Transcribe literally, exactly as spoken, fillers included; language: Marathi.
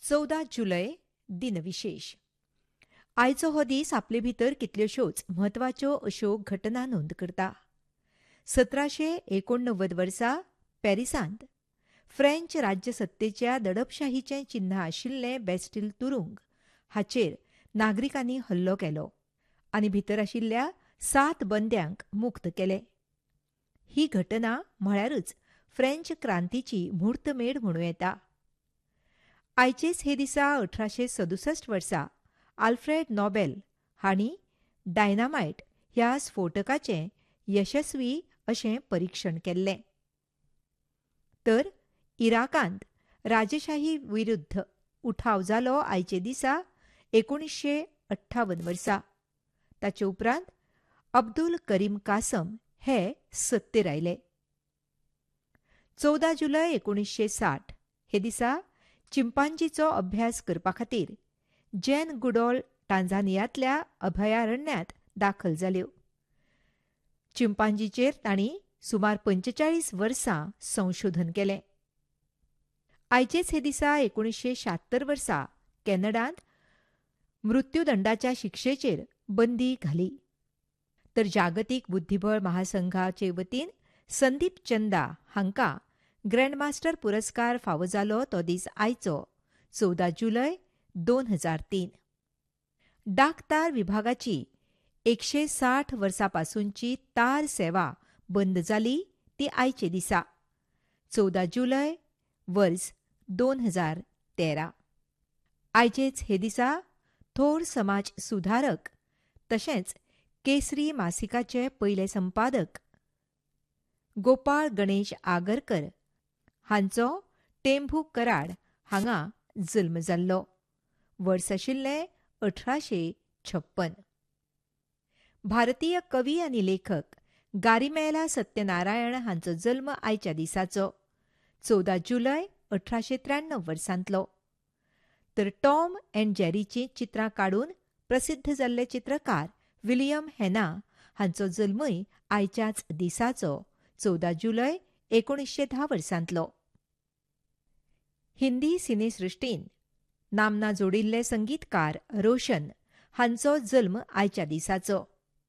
चवदा जुलय दिनविशेश. आयचो हो दीस आपले भितर कितल्योश्योच म्हत्वाच्यो अश्यो घटना नोंद करता. सतराशे एकोणव्वद वर्सा पॅरिसांत फ्रेंच राज्यसत्तेच्या दडपशाहीचें चिन्ह आशिल्लें बॅस्टील तुरुंग हाचेर नागरिकांनी हल्लो केलो आनी भितर आशिल्ल्या सात बंद्यांक मुक्त केले. ही घटना म्हळ्यारच फ्रेंच क्रांतीची मुहूर्तमेढ म्हणूं येता. आयचेच हे दिसा अठराशे सदुसश्ट वर्सा आल्फ्रेड नोबेल हांणी डायनामायट ह्या स्फोटकाचें यशस्वी अशें परिक्षण केल्लें. तर इराकांत राजशाही विरुद्ध उठाव जालो आयचे दिसा एकुणीशे अठ्ठावन वर्सा. ताचे उपरांत अब्दुल करीम कासम हे सत्तेर आयले. चवदा जुलय एकुणीशे साठ हे दिसा चिंपांजीचो अभ्यास करपा खातीर जॅन गुडॉल टांझानियांतल्या अभयारण्यांत दाखल जाल्यो. चिंपांजीचेर तांणी सुमार पंचेचाळीस वर्सां संशोधन केलें. आयचेच हे दिसा एकुणीशे शात्तर वर्सा कॅनडांत मृत्यूदंडाच्या शिक्षेचेर बंदी घाली. तर जागतीक बुद्धीबळ महासंघाचे वतीन संदीप चंदा हांकां ग्रँडमास्टर पुरस्कार फावो जालो तो दीस आयचो चवदा जुलय दोन हजार तीन. डाक तार विभागाची एकशे साठ वर्सांपासूनची तार सेवा बंद जाली ती आयचे दिसा चवदा जुलय वर्स दोन हजार तेरा. आयचेच हे दिसा थोर समाज सुधारक तशेंच केसरी मासिकाचे पयले संपादक गोपाळ गणेश आगरकर हांचो टेंभू कराड हांगा जल्म जाल्लो. वर्स आशिल्लें अठराशे छप्पन. भारतीय कवी आनी लेखक गारिमेला सत्यनारायण हांचो जल्म आयच्या दिसाचो चवदा जुलय अठराशे त्र्याण्णव वर्सांतलो. तर टॉम अँड जॅरीचीं चित्रां काडून प्रसिद्ध जाल्ले चित्रकार विलियम हेना हांचो जल्मय आयच्याच दिसाचो चवदा जुलय एकुणीशे धा वर्सांतलो. हिंदी सिनेसृश्टीन नामना जोडिल्ले संगीतकार रोशन हांचो जल्म आयच्या दिसाचो